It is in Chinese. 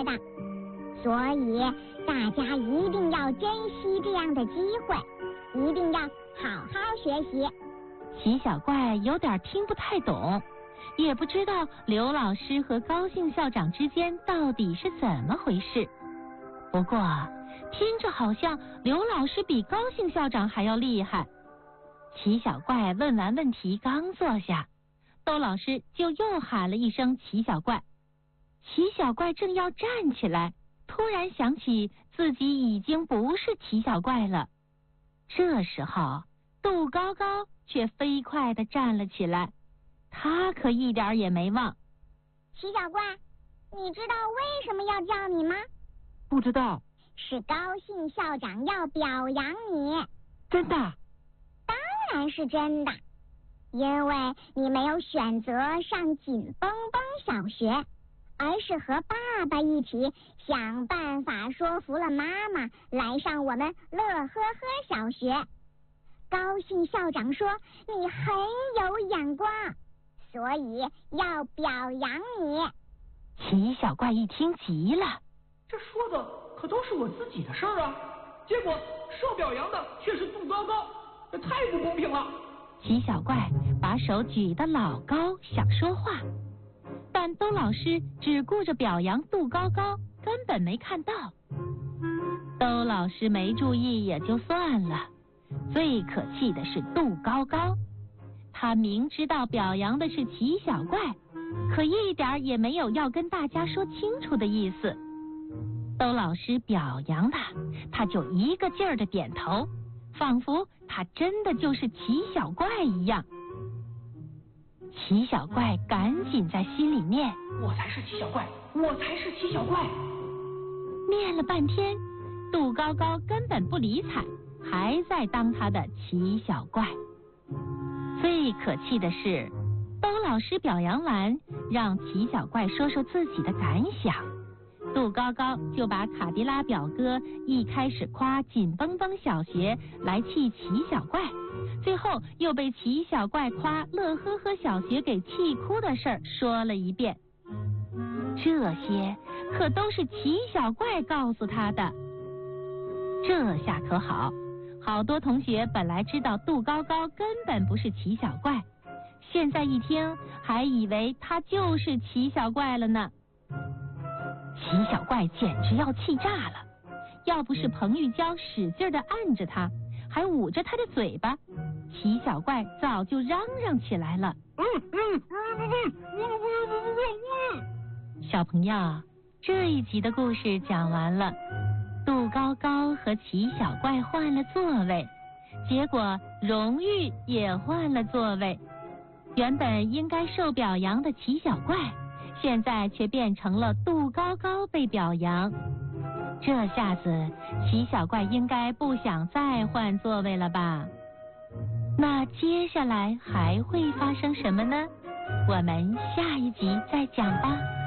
的，所以大家一定要珍惜这样的机会，一定要好好学习。 齐小怪有点听不太懂，也不知道刘老师和高兴校长之间到底是怎么回事。不过听着好像刘老师比高兴校长还要厉害。齐小怪问完问题刚坐下，窦老师就又喊了一声齐小怪。齐小怪正要站起来，突然想起自己已经不是齐小怪了。这时候杜高高却飞快地站了起来，他可一点也没忘。 齐小怪，你知道为什么要叫你吗？ 不知道。 是高兴校长要表扬你。 真的？ 当然是真的，因为你没有选择上紧绷绷小学，而是和爸爸一起想办法说服了妈妈来上我们乐呵呵小学。高兴校长说你很有眼光，所以要表扬你。 齐小怪一听急了， 这说的可都是我自己的事儿啊，结果受表扬的却是杜高高，这太不公平了。 齐小怪把手举得老高，想说话，但窦老师只顾着表扬杜高高，根本没看到。窦老师没注意也就算了，最可气的是杜高高，他明知道表扬的是齐小怪，可一点也没有要跟大家说清楚的意思。窦老师表扬他就一个劲儿的点头，仿佛他真的就是齐小怪一样。齐小怪赶紧在心里念： 我才是齐小怪，我才是齐小怪。 念了半天，杜高高根本不理睬，还在当他的齐小怪。最可气的是，窦老师表扬完，让齐小怪说说自己的感想，杜高高就把卡迪拉表哥一开始夸紧绷绷小学来气齐小怪，最后又被齐小怪夸乐呵呵小学给气哭的事儿说了一遍。这些可都是齐小怪告诉他的。这下可好，好多同学本来知道杜高高根本不是齐小怪，现在一听还以为他就是齐小怪了呢。齐小怪简直要气炸了，要不是彭玉娇使劲地按着他，还捂着他的嘴巴，齐小怪早就嚷嚷起来了。小朋友，这一集的故事讲完了，杜高高和齐小怪换了座位，结果荣誉也换了座位。原本应该受表扬的齐小怪，现在却变成了杜高高被表扬。这下子齐小怪应该不想再换座位了吧？那接下来还会发生什么呢？我们下一集再讲吧。